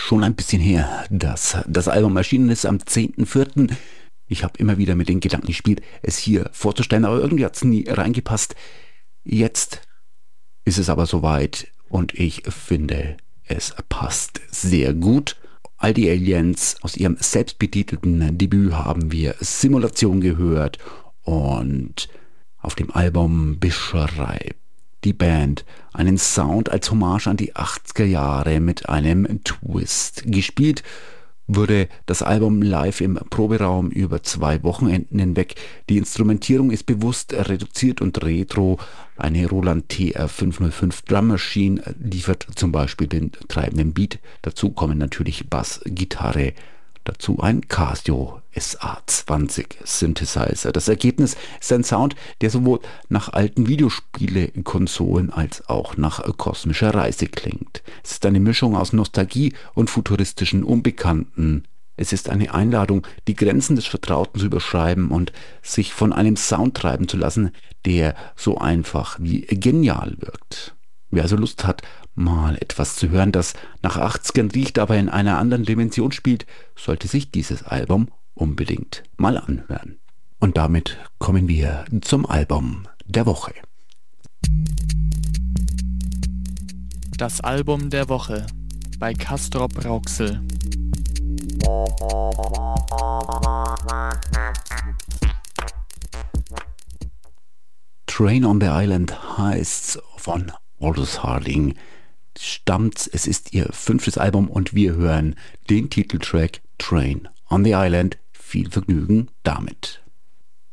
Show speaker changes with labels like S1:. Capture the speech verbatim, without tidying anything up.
S1: Schon ein bisschen her, dass das Album erschienen ist am zehnten vierten Ich habe immer wieder mit den Gedanken gespielt, es hier vorzustellen, aber irgendwie hat es nie reingepasst. Jetzt ist es aber soweit und ich finde, es passt sehr gut. All die Aliens aus ihrem selbstbetitelten Debüt haben wir Simulation gehört und auf dem Album beschreibt die Band einen Sound als Hommage an die achtziger Jahre mit einem Twist. Gespielt wurde das Album live im Proberaum über zwei Wochenenden hinweg. Die Instrumentierung ist bewusst reduziert und retro. Eine Roland T R fünfhundertfünf Drum Machine liefert zum Beispiel den treibenden Beat. Dazu kommen natürlich Bass, Gitarre, dazu ein Casio S A zwanzig Synthesizer. Das Ergebnis ist ein Sound, der sowohl nach alten Videospiele-Konsolen als auch nach kosmischer Reise klingt. Es ist eine Mischung aus Nostalgie und futuristischen Unbekannten. Es ist eine Einladung, die Grenzen des Vertrauten zu überschreiben und sich von einem Sound treiben zu lassen, der so einfach wie genial wirkt. Wer also Lust hat, mal etwas zu hören, das nach achtzigern riecht, aber in einer anderen Dimension spielt, sollte sich dieses Album unbedingt mal anhören. Und damit kommen wir zum Album der Woche.
S2: Das Album der Woche bei Castrop Rauxel.
S1: Train on the Island heißt's von Aldous Harding. Stammt, es ist ihr fünftes Album und wir hören den Titeltrack Train on the Island. Viel Vergnügen damit.